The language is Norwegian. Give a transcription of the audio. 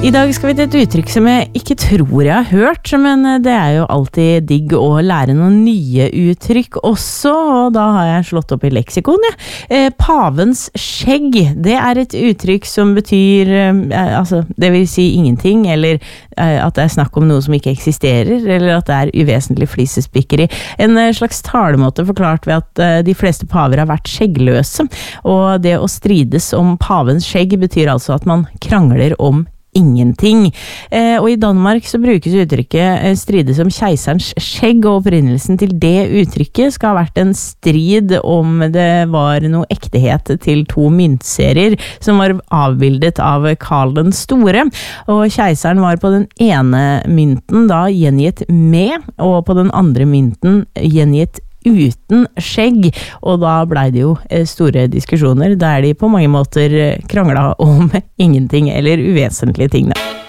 I dag skal vi til et uttrykk som jeg ikke tror jeg har hørt, men det jo alltid digg å lære noen nye uttrykk også, og da har jeg slått opp i leksikon. Pavens skjegg, det et uttrykk som betyr, det vil si ingenting, eller at det snakk om noe som ikke eksisterer, eller at det uvesentlig flisespikkeri. En slags talemåte forklart ved at de fleste paver har vært skjeggløse, og det å strides om pavens skjegg betyr altså at man krangler om ingenting. Og i Danmark så brukes uttrykket strides om keiserens skjegg, og opprinnelsen til det uttrykket skal ha vært en strid om det var noe ektehet til to myntserier som var avbildet av Karl den Store, og keiseren var på den ene mynten da gjengitt med, og på den andre mynten gjengitt uten skjegg, og da ble det jo store diskusjoner der de på mange måter kranglet om ingenting eller uvesentlige ting.